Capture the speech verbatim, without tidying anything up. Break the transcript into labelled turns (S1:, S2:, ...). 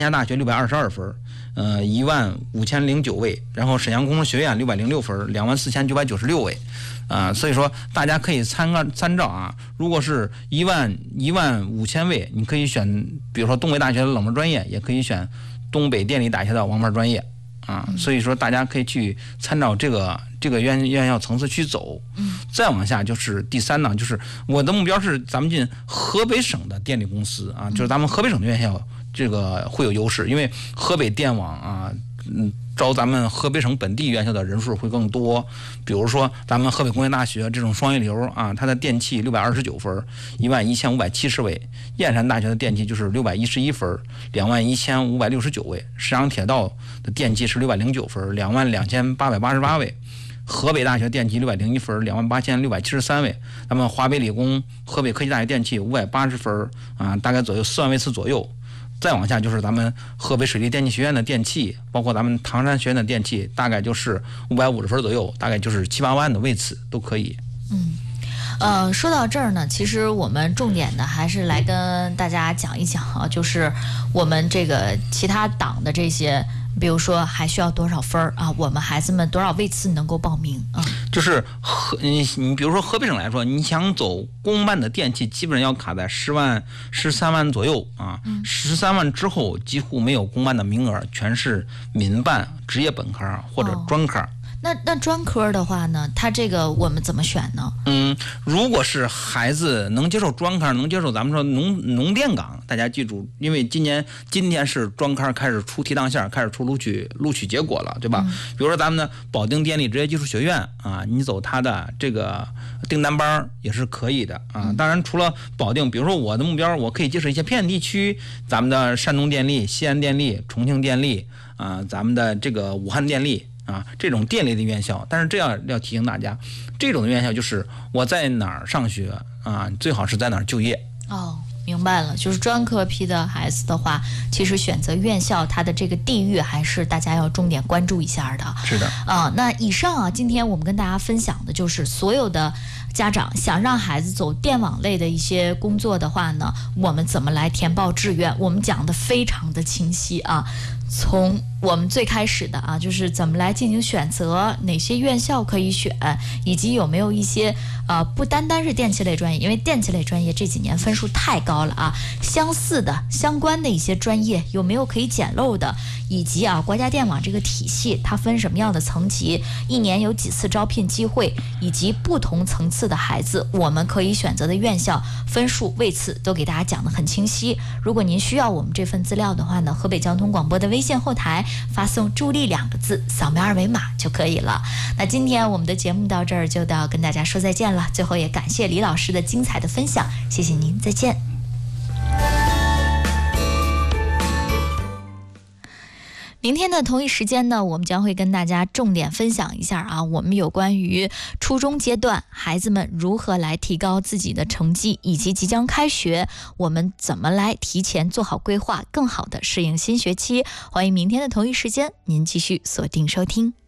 S1: 下大学六百二十二分，呃，一万五千零九位，然后沈阳工程学院六百零六分，两万四千九百九十六位，啊、呃，所以说大家可以参考参照啊。如果是一万一万五千位，你可以选，比如说东北大学的冷门专业，也可以选东北电力大学的王牌专业。啊，所以说大家可以去参照这个这个院院校层次去走。
S2: 嗯，
S1: 再往下就是第三呢，就是我的目标是咱们进河北省的电力公司啊，就是咱们河北省的院校这个会有优势，因为河北电网啊，嗯。招咱们河北省本地院校的人数会更多，比如说咱们河北工业大学这种双一流啊，它的电气六百二十九分，一万一千五百七十位；燕山大学的电气就是六百一十一分，两万一千五百六十九位；沈阳铁道的电气是六百零九分，两万两千八百八十八位；河北大学电气六百零一分，两万八千六百七十三位；咱们华北理工、河北科技大学电气五百八十分啊，大概左右四万位次左右。再往下就是咱们河北水利电气学院的电气，包括咱们唐山学院的电气，大概就是五百五十分左右，大概就是七八万的位次都可以。
S2: 嗯，呃，说到这儿呢，其实我们重点的还是来跟大家讲一讲啊，就是我们这个其他党的这些，比如说还需要多少分啊？我们孩子们多少位次能够报名啊？
S1: 就是河，你你比如说河北省来说，你想走公办的电气，基本上要卡在十万、十三万左右啊。十三万之后几乎没有公办的名额，全是民办、职业本科或者专科。哦，
S2: 那那专科的话呢，它这个我们怎么选呢？
S1: 嗯，如果是孩子能接受专科，能接受咱们说农农电岗，大家记住，因为今年今天是专科开始出题档线，开始出录取录取结果了，对吧？嗯、比如说咱们的保定电力职业技术学院啊，你走它的这个订单班也是可以的啊。当然，除了保定，比如说我的目标，我可以接受一些偏远地区，咱们的山东电力、西安电力、重庆电力啊，咱们的这个武汉电力。啊，这种电力的院校，但是这样要提醒大家，这种的院校就是我在哪儿上学啊，最好是在哪儿就业。
S2: 哦，明白了，就是专科批的孩子的话，其实选择院校，它的这个地域还是大家要重点关注一下的。
S1: 是的，
S2: 啊，那以上啊，今天我们跟大家分享的就是所有的家长想让孩子走电网类的一些工作的话呢，我们怎么来填报志愿？我们讲的非常的清晰啊。从我们最开始的啊，就是怎么来进行选择，哪些院校可以选，以及有没有一些呃不单单是电气类专业，因为电气类专业这几年分数太高了啊，相似的相关的一些专业有没有可以捡漏的，以及啊国家电网这个体系它分什么样的层级，一年有几次招聘机会，以及不同层次的孩子我们可以选择的院校分数位次都给大家讲得很清晰。如果您需要我们这份资料的话呢，河北交通广播的微信后台发送助力两个字，扫描二维码就可以了。那今天我们的节目到这儿就到跟大家说再见了，最后也感谢李老师的精彩的分享，谢谢您，再见。明天的同一时间呢，我们将会跟大家重点分享一下啊，我们有关于初中阶段孩子们如何来提高自己的成绩，以及即将开学我们怎么来提前做好规划，更好的适应新学期。欢迎明天的同一时间您继续锁定收听。